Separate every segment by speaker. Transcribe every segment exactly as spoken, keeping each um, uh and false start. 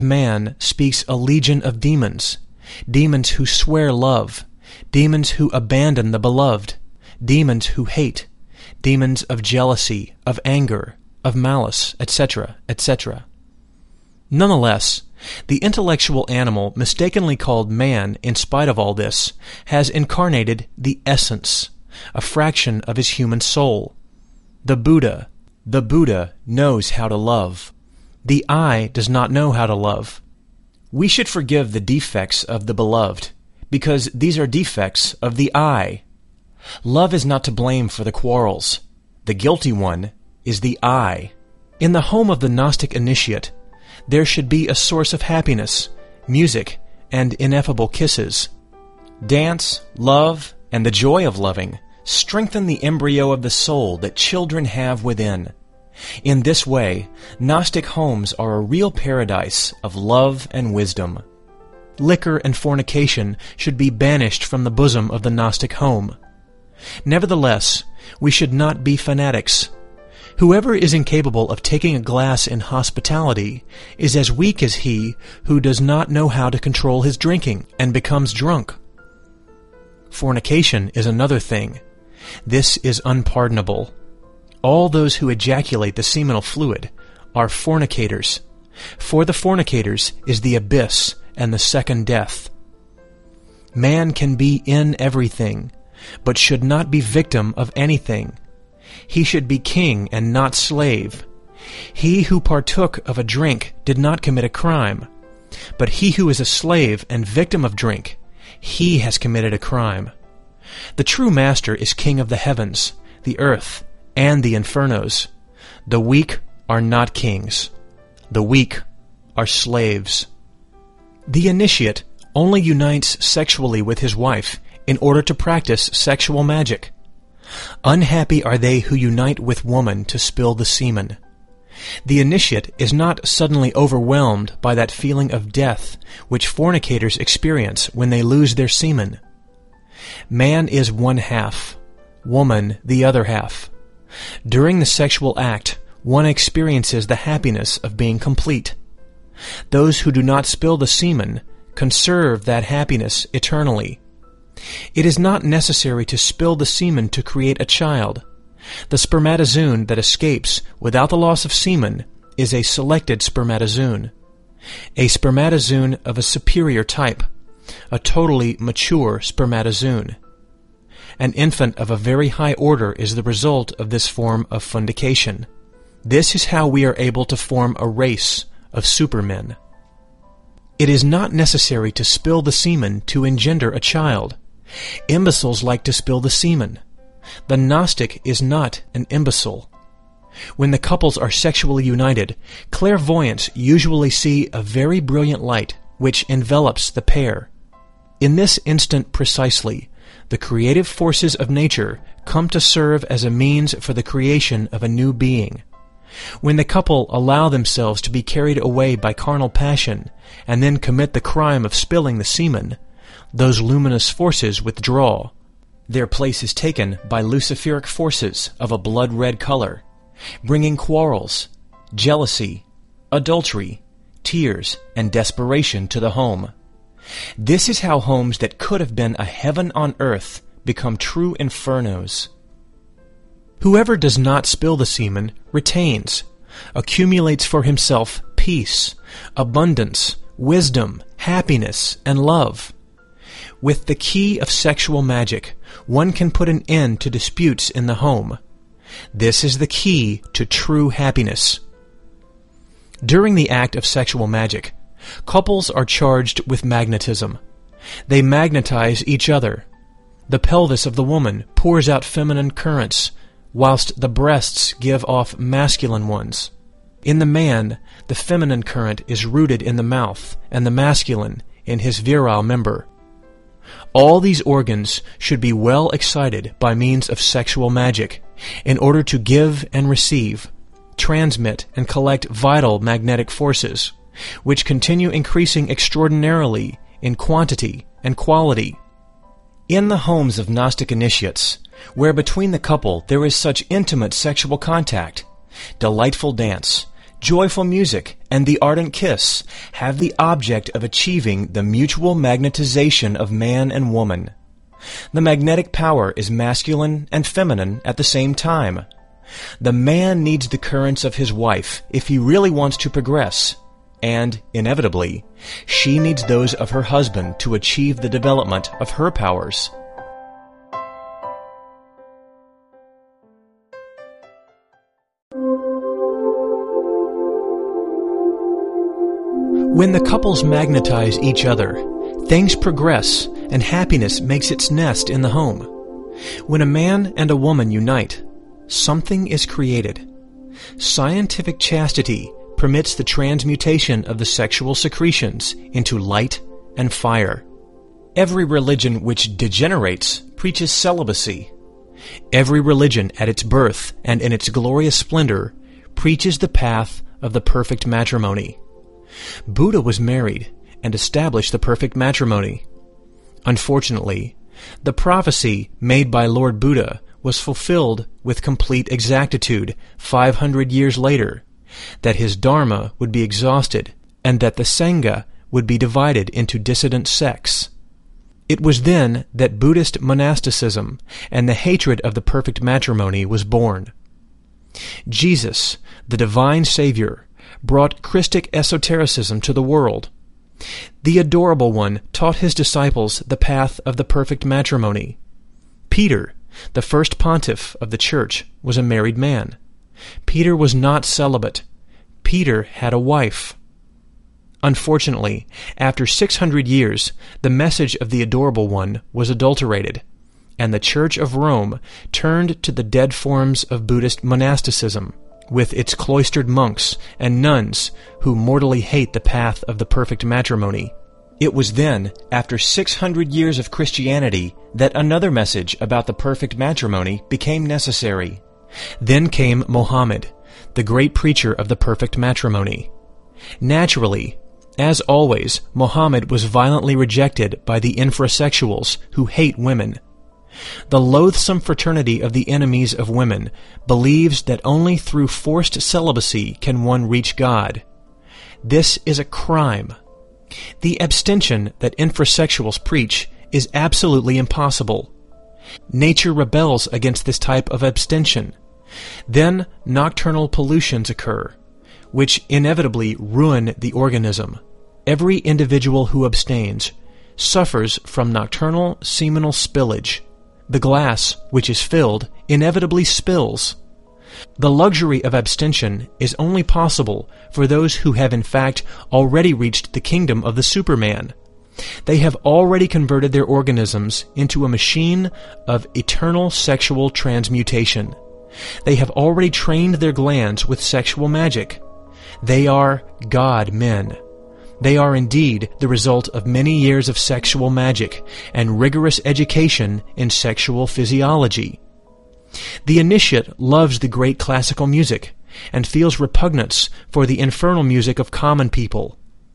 Speaker 1: man speaks a legion of demons, demons who swear love, demons who abandon the beloved, demons who hate, demons of jealousy, of anger, of malice, et cetera, et cetera. Nonetheless, the intellectual animal mistakenly called man, in spite of all this, has incarnated the essence, a fraction of his human soul. The Buddha, the Buddha knows how to love. The I does not know how to love. We should forgive the defects of the beloved, because these are defects of the I. Love is not to blame for the quarrels. The guilty one is the I. In the home of the Gnostic initiate, there should be a source of happiness, music, and ineffable kisses. Dance, love, and the joy of loving strengthen the embryo of the soul that children have within. In this way, Gnostic homes are a real paradise of love and wisdom. Liquor and fornication should be banished from the bosom of the Gnostic home. Nevertheless, we should not be fanatics. Whoever is incapable of taking a glass in hospitality is as weak as he who does not know how to control his drinking and becomes drunk. Fornication is another thing. This is unpardonable. All those who ejaculate the seminal fluid are fornicators. For the fornicators is the abyss and the second death. Man can be in everything, but should not be victim of anything. He should be king and not slave. He who partook of a drink did not commit a crime, but he who is a slave and victim of drink, he has committed a crime. The true master is king of the heavens, the earth, and the infernos. The weak are not kings. The weak are slaves. The initiate only unites sexually with his wife in order to practice sexual magic. Unhappy are they who unite with woman to spill the semen. The initiate is not suddenly overwhelmed by that feeling of death which fornicators experience when they lose their semen. Man is one half, woman the other half. During the sexual act, one experiences the happiness of being complete. Those who do not spill the semen conserve that happiness eternally. It is not necessary to spill the semen to create a child. The spermatozoon that escapes without the loss of semen is a selected spermatozoon, a spermatozoon of a superior type, a totally mature spermatozoon. An infant of a very high order is the result of this form of fundication. This is how we are able to form a race of supermen. It is not necessary to spill the semen to engender a child. Imbeciles like to spill the semen. The Gnostic is not an imbecile. When the couples are sexually united, clairvoyants usually see a very brilliant light which envelops the pair. In this instant precisely, the creative forces of nature come to serve as a means for the creation of a new being. When the couple allow themselves to be carried away by carnal passion and then commit the crime of spilling the semen, those luminous forces withdraw. Their place is taken by luciferic forces of a blood-red color, bringing quarrels, jealousy, adultery, tears, and desperation to the home. This is how homes that could have been a heaven on earth become true infernos. Whoever does not spill the semen retains, accumulates for himself peace, abundance, wisdom, happiness, and love. With the key of sexual magic, one can put an end to disputes in the home. This is the key to true happiness. During the act of sexual magic, couples are charged with magnetism. They magnetize each other. The pelvis of the woman pours out feminine currents, whilst the breasts give off masculine ones. In the man, the feminine current is rooted in the mouth, and the masculine in his virile member. All these organs should be well excited by means of sexual magic, in order to give and receive, transmit and collect vital magnetic forces, which continue increasing extraordinarily in quantity and quality. In the homes of Gnostic initiates, where between the couple there is such intimate sexual contact, delightful dance, joyful music, and the ardent kiss have the object of achieving the mutual magnetization of man and woman. The magnetic power is masculine and feminine at the same time. The man needs the currents of his wife if he really wants to progress, and, inevitably, she needs those of her husband to achieve the development of her powers. When the couples magnetize each other, things progress and happiness makes its nest in the home. When a man and a woman unite, something is created. Scientific chastity permits the transmutation of the sexual secretions into light and fire. Every religion which degenerates preaches celibacy. Every religion at its birth and in its glorious splendor preaches the path of the perfect matrimony. Buddha was married and established the perfect matrimony. Unfortunately, the prophecy made by Lord Buddha was fulfilled with complete exactitude five hundred years later, that his dharma would be exhausted and that the Sangha would be divided into dissident sects. It was then that Buddhist monasticism and the hatred of the perfect matrimony was born. Jesus, the divine Savior, brought Christic esotericism to the world. The Adorable One taught his disciples the path of the perfect matrimony. Peter, the first pontiff of the Church, was a married man. Peter was not celibate. Peter had a wife. Unfortunately, after six hundred years, the message of the Adorable One was adulterated, and the Church of Rome turned to the dead forms of Buddhist monasticism, with its cloistered monks and nuns who mortally hate the path of the perfect matrimony. It was then, after six hundred years of Christianity, that another message about the perfect matrimony became necessary. Then came Mohammed, the great preacher of the perfect matrimony. Naturally, as always, Mohammed was violently rejected by the infrasexuals who hate women. The loathsome fraternity of the enemies of women believes that only through forced celibacy can one reach God. This is a crime. The abstention that infrasexuals preach is absolutely impossible. Nature rebels against this type of abstention. Then nocturnal pollutions occur, which inevitably ruin the organism. Every individual who abstains suffers from nocturnal seminal spillage. The glass, which is filled, inevitably spills. The luxury of abstention is only possible for those who have in fact already reached the kingdom of the Superman. They have already converted their organisms into a machine of eternal sexual transmutation. They have already trained their glands with sexual magic. They are God men. They are indeed the result of many years of sexual magic and rigorous education in sexual physiology. The initiate loves the great classical music and feels repugnance for the infernal music of common people.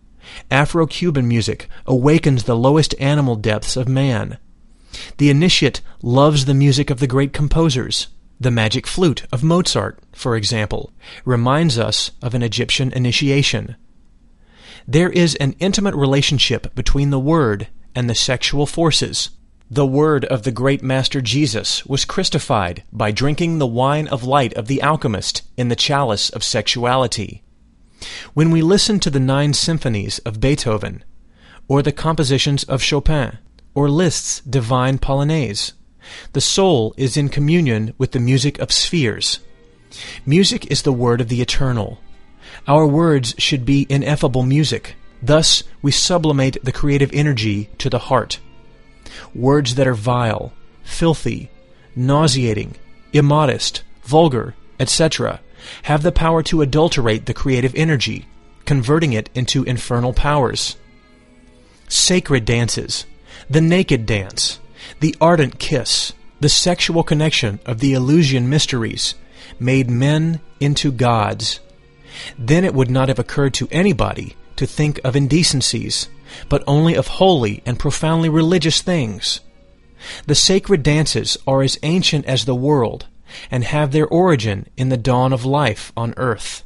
Speaker 1: Afro-Cuban music awakens the lowest animal depths of man. The initiate loves the music of the great composers. The magic flute of Mozart, for example, reminds us of an Egyptian initiation. There is an intimate relationship between the Word and the sexual forces. The Word of the great Master Jesus was Christified by drinking the wine of light of the alchemist in the chalice of sexuality. When we listen to the nine symphonies of Beethoven, or the compositions of Chopin, or Liszt's Divine Polonaise, the soul is in communion with the music of spheres. Music is the word of the eternal. Our words should be ineffable music. Thus, we sublimate the creative energy to the heart. Words that are vile, filthy, nauseating, immodest, vulgar, et cetera have the power to adulterate the creative energy, converting it into infernal powers. Sacred dances, the naked dance, the ardent kiss, the sexual connection of the Eleusinian mysteries, made men into gods. Then it would not have occurred to anybody to think of indecencies, but only of holy and profoundly religious things. The sacred dances are as ancient as the world, and have their origin in the dawn of life on earth.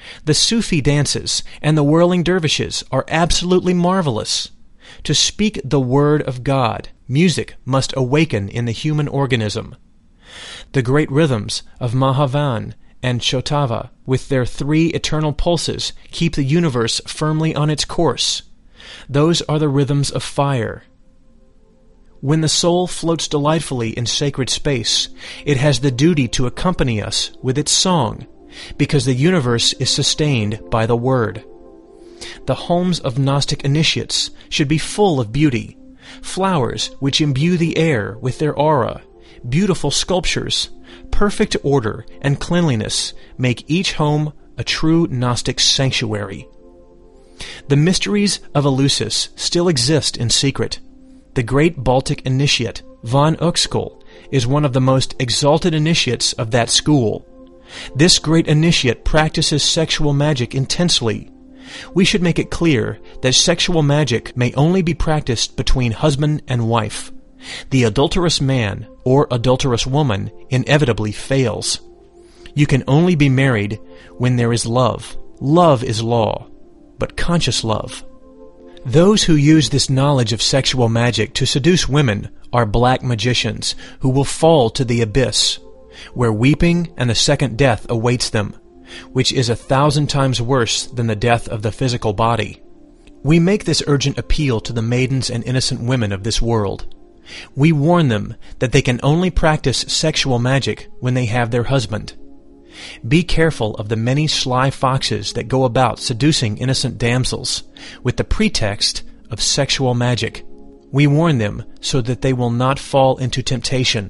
Speaker 1: The Sufi dances and the whirling dervishes are absolutely marvelous. To speak the word of God, music must awaken in the human organism. The great rhythms of Mahavan and Chotava, with their three eternal pulses, keep the universe firmly on its course. Those are the rhythms of fire. When the soul floats delightfully in sacred space, it has the duty to accompany us with its song, because the universe is sustained by the Word. The homes of Gnostic initiates should be full of beauty, flowers which imbue the air with their aura, beautiful sculptures, perfect order and cleanliness make each home a true Gnostic sanctuary. The mysteries of Eleusis still exist in secret. The great Baltic initiate, von Uxkel, is one of the most exalted initiates of that school. This great initiate practices sexual magic intensely. We should make it clear that sexual magic may only be practiced between husband and wife. The adulterous man or adulterous woman inevitably fails. You can only be married when there is love. Love is law, but conscious love. Those who use this knowledge of sexual magic to seduce women are black magicians who will fall to the abyss, where weeping and the second death awaits them, which is a thousand times worse than the death of the physical body. We make this urgent appeal to the maidens and innocent women of this world. We warn them that they can only practice sexual magic when they have their husband. Be careful of the many sly foxes that go about seducing innocent damsels with the pretext of sexual magic. We warn them so that they will not fall into temptation.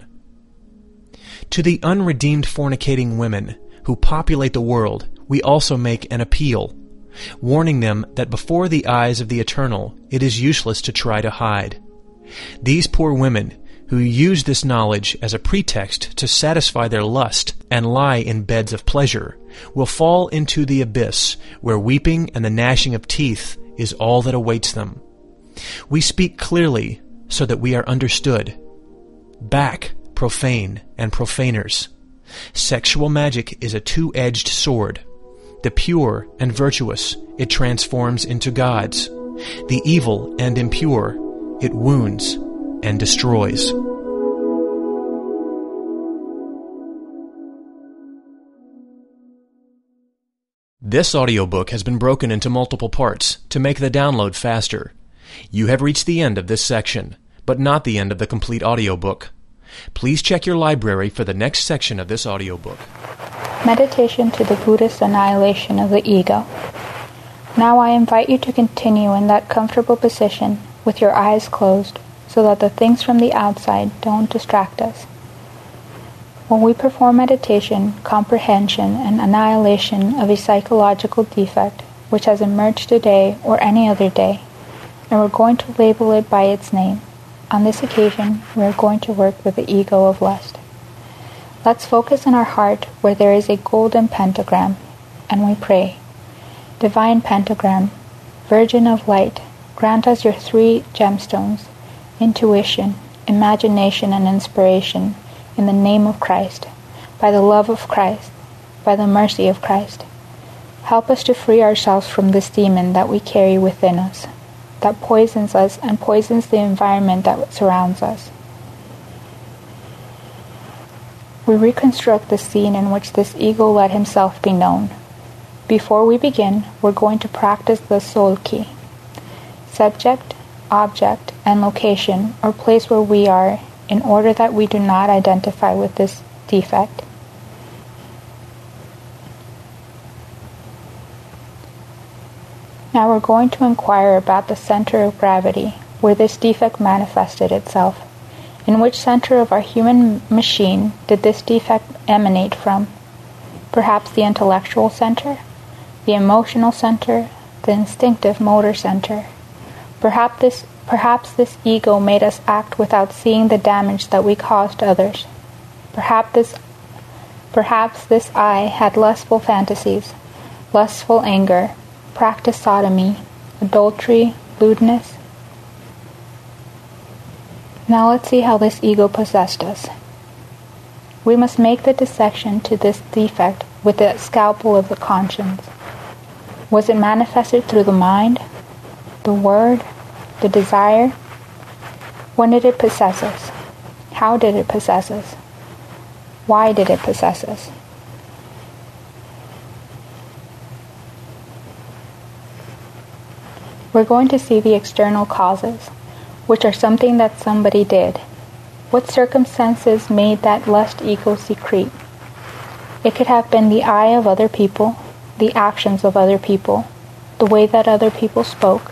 Speaker 1: To the unredeemed fornicating women who populate the world, we also make an appeal, warning them that before the eyes of the Eternal it is useless to try to hide. These poor women, who use this knowledge as a pretext to satisfy their lust and lie in beds of pleasure, will fall into the abyss where weeping and the gnashing of teeth is all that awaits them. We speak clearly so that we are understood. Back, profane and profaners. Sexual magic is a two-edged sword. The pure and virtuous it transforms into gods. The evil and impure it wounds and destroys. This audiobook has been broken into multiple parts to make the download faster. You have reached the end of this section, but not the end of the complete audiobook. Please check your library for the next section of this audiobook.
Speaker 2: Meditation to the Buddhist annihilation of the ego. Now I invite you to continue in that comfortable position with your eyes closed, so that the things from the outside don't distract us. When we perform meditation, comprehension, and annihilation of a psychological defect which has emerged today or any other day, and we're going to label it by its name. On this occasion, we are going to work with the ego of lust. Let's focus in our heart where there is a golden pentagram, and we pray, Divine Pentagram, Virgin of Light, grant us your three gemstones, intuition, imagination, and inspiration, in the name of Christ, by the love of Christ, by the mercy of Christ. Help us to free ourselves from this demon that we carry within us, that poisons us and poisons the environment that surrounds us. We reconstruct the scene in which this ego let himself be known. Before we begin, we're going to practice the soul key. Subject, object, and location, or place where we are, in order that we do not identify with this defect. Now we're going to inquire about the center of gravity, where this defect manifested itself. In which center of our human machine did this defect emanate from? Perhaps the intellectual center, the emotional center, the instinctive motor center. Perhaps this, perhaps this ego made us act without seeing the damage that we caused others. Perhaps this, perhaps this I had lustful fantasies, lustful anger, practiced sodomy, adultery, lewdness. Now let's see how this ego possessed us. We must make the dissection to this defect with the scalpel of the conscience, Was it manifested through the mind, the word, the desire? When did it possess us? How did it possess us? Why did it possess us? We're going to see the external causes, which are something that somebody did. What circumstances made that lust ego secrete? It could have been the eye of other people, the actions of other people, the way that other people spoke.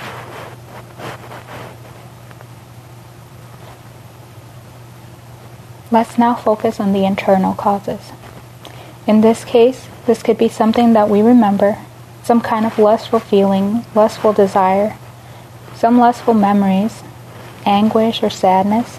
Speaker 2: Let's now focus on the internal causes. In this case, this could be something that we remember, some kind of lustful feeling, lustful desire, some lustful memories, anguish or sadness.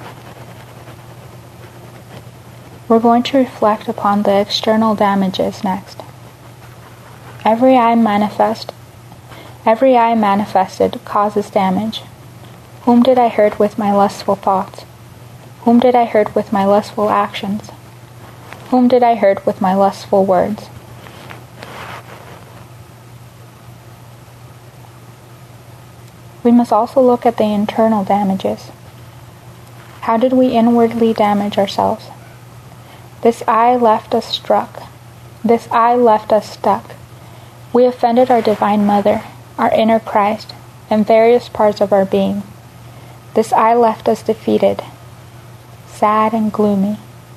Speaker 2: We're going to reflect upon the external damages next. Every eye manifest, every eye manifested causes damage. Whom did I hurt with my lustful thoughts? Whom did I hurt with my lustful actions? Whom did I hurt with my lustful words? We must also look at the internal damages. How did we inwardly damage ourselves? This eye left us struck. This eye left us stuck. We offended our Divine Mother, our inner Christ, and various parts of our being. This eye left us defeated, sad and gloomy.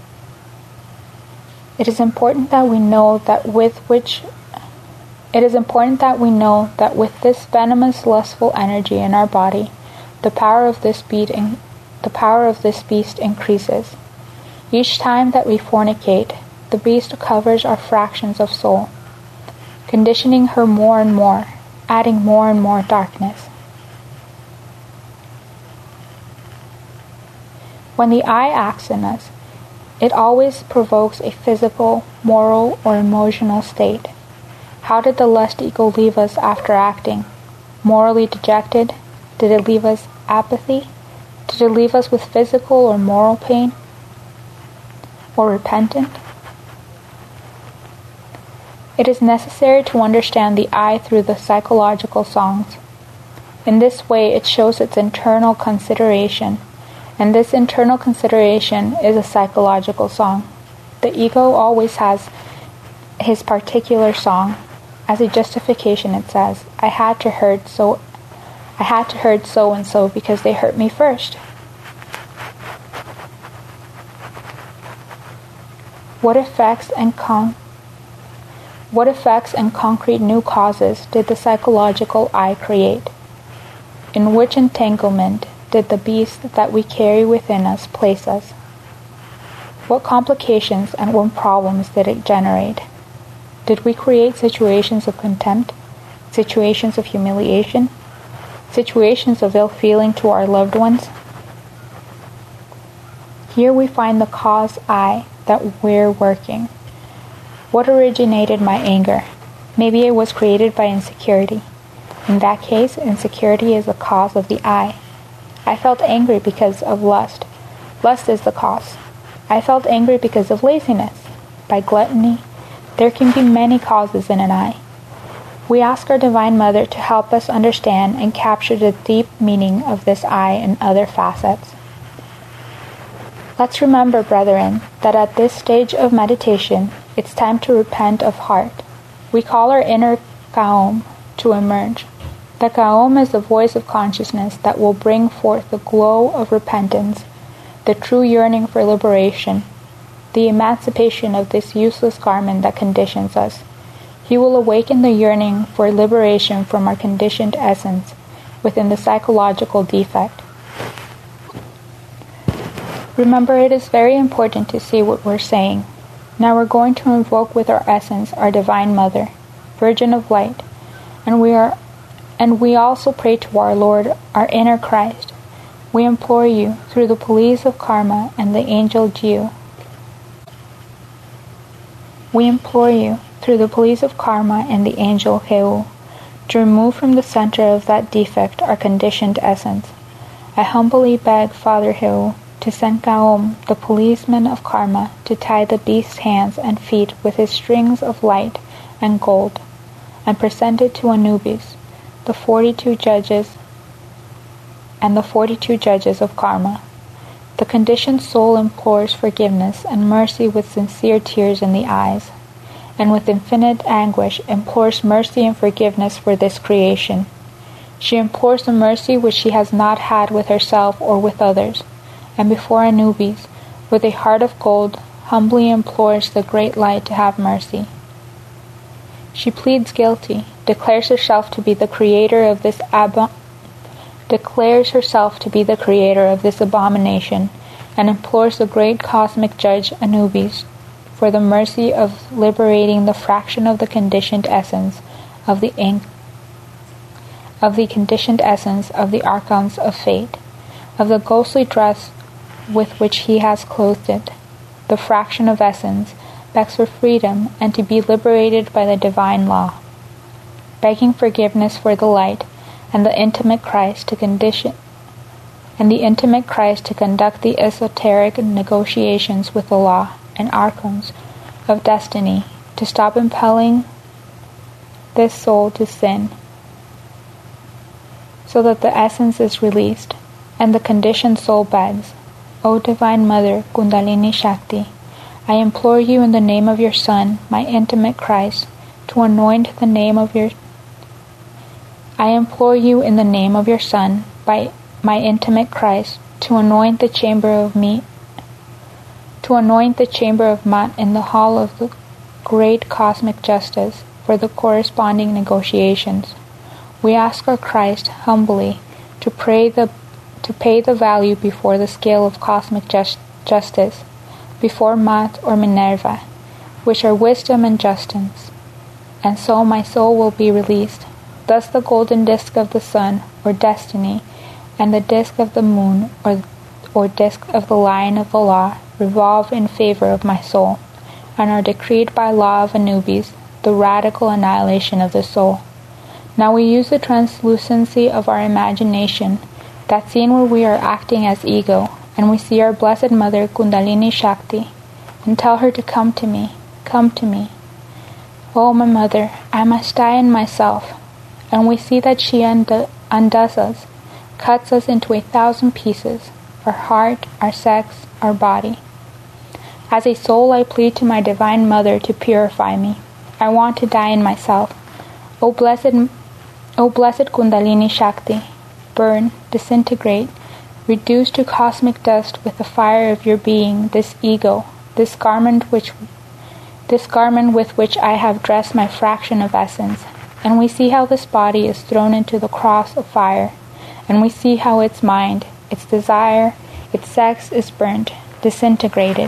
Speaker 2: It is important that we know that with which it is important that we know that with this venomous lustful energy in our body, the power of this beast in, the power of this beast increases. Each time that we fornicate, the beast covers our fractions of soul, conditioning her more and more, adding more and more darkness. When the eye acts in us, it always provokes a physical, moral, or emotional state. How did the lust ego leave us after acting? Morally dejected? Did it leave us apathy? Did it leave us with physical or moral pain? Or repentant? It is necessary to understand the eye through the psychological songs. In this way, it shows its internal consideration, and this internal consideration is a psychological song. The ego always has his particular song. As a justification, it says, I had to hurt so I had to hurt so and so because they hurt me first. What effects and con What effects and concrete new causes did the psychological eye create? In which entanglement did the beast that we carry within us place us? What complications and what problems did it generate? Did we create situations of contempt, situations of humiliation, situations of ill feeling to our loved ones? Here we find the cause eye that we're working. What originated my anger? Maybe it was created by insecurity. In that case, insecurity is the cause of the eye. I felt angry because of lust. Lust is the cause. I felt angry because of laziness, by gluttony. There can be many causes in an eye. We ask our Divine Mother to help us understand and capture the deep meaning of this eye and other facets. Let's remember, brethren, that at this stage of meditation, it's time to repent of heart. We call our inner Kaom to emerge. The Kaom is the voice of consciousness that will bring forth the glow of repentance, the true yearning for liberation, the emancipation of this useless garment that conditions us. He will awaken the yearning for liberation from our conditioned essence within the psychological defect. Remember, it is very important to see what we're saying. Now we're going to invoke with our essence our Divine Mother, Virgin of Light, and we are, and we also pray to our Lord, our inner Christ. We implore you, through the police of karma and the angel Jiu, We implore you, through the police of karma and the angel Heu, to remove from the center of that defect our conditioned essence. I humbly beg Father Heu to send Kaom, the policeman of karma, to tie the beast's hands and feet with his strings of light and gold. and presented to Anubis, the forty-two judges, and the forty-two judges of karma. The conditioned soul implores forgiveness and mercy with sincere tears in the eyes, and with infinite anguish implores mercy and forgiveness for this creation. She implores the mercy which she has not had with herself or with others, and before Anubis, with a heart of gold, humbly implores the great light to have mercy. She pleads guilty, declares herself to be the creator of this ab- declares herself to be the creator of this abomination, and implores the great cosmic judge Anubis for the mercy of liberating the fraction of the conditioned essence of the ink of the conditioned essence of the archons of fate, of the ghostly dress with which he has clothed it. The fraction of essence begs for freedom and to be liberated by the divine law, begging forgiveness for the light and the intimate Christ to condition and the intimate Christ to conduct the esoteric negotiations with the law and archons of destiny to stop impelling this soul to sin, so that the essence is released, and the conditioned soul begs, O Divine Mother Kundalini Shakti, I implore you in the name of your Son, my intimate Christ, to anoint the name of your I implore you in the name of your Son, by my intimate Christ, to anoint the chamber of meat, to anoint the chamber of Mat in the hall of the great cosmic justice for the corresponding negotiations. We ask our Christ humbly to pray the to pay the value before the scale of cosmic just, justice, before Mat or Minerva, which are wisdom and justice, and so my soul will be released. Thus the golden disk of the sun, or destiny, and the disk of the moon, or or disk of the lion of the law, revolve in favor of my soul, and are decreed by law of Anubis, the radical annihilation of the soul. Now we use the translucency of our imagination, that scene where we are acting as ego, and we see our Blessed Mother Kundalini Shakti, and tell her to come to me, come to me. Oh, my Mother, I must die in myself. And we see that she undo- undoes us, cuts us into a thousand pieces, our heart, our sex, our body. As a soul, I plead to my Divine Mother to purify me. I want to die in myself. O blessed, O blessed Kundalini Shakti, burn, disintegrate, reduce to cosmic dust with the fire of your being this ego, this garment which, this garment with which I have dressed my fraction of essence. And we see how this body is thrown into the cross of fire, and we see how its mind, its desire, its sex is burnt, disintegrated.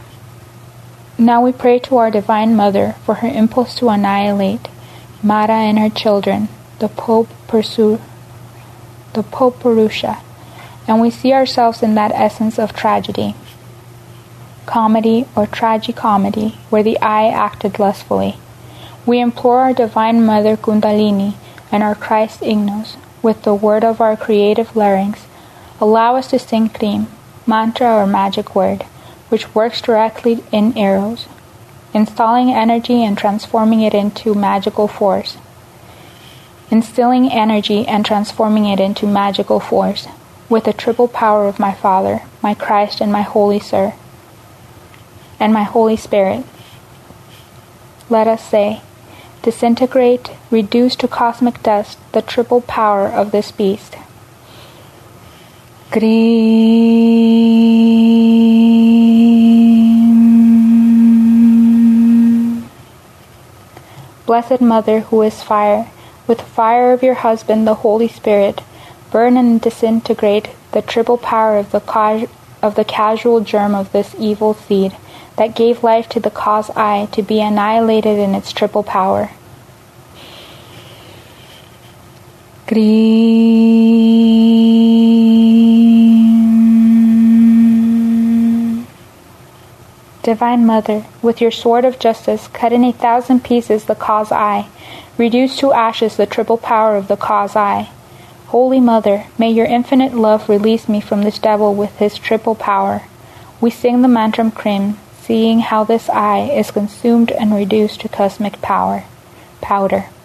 Speaker 2: Now we pray to our Divine Mother for her impulse to annihilate Mara and her children, the Pope Pursu, the Pope Purusha, and we see ourselves in that essence of tragedy, comedy or tragicomedy, where the eye acted lustfully. We implore our Divine Mother Kundalini and our Christ Ignos, with the word of our creative larynx, allow us to sing Krim, mantra or magic word, which works directly in eros, installing energy and transforming it into magical force. Instilling energy and transforming it into magical force, with the triple power of my Father, my Christ, and my Holy Sir, and my Holy Spirit. Let us say, disintegrate, reduce to cosmic dust the triple power of this beast. Krim. Blessed Mother, who is fire, with the fire of your husband, the Holy Spirit, burn and disintegrate the triple power of the ca- of the casual germ of this evil seed that gave life to the cause I to be annihilated in its triple power. Krim. Divine Mother, with your sword of justice, cut in a thousand pieces the cause I, reduce to ashes the triple power of the cause I. Holy Mother, may your infinite love release me from this devil with his triple power. We sing the mantram Krim, seeing how this I is consumed and reduced to cosmic power. Powder.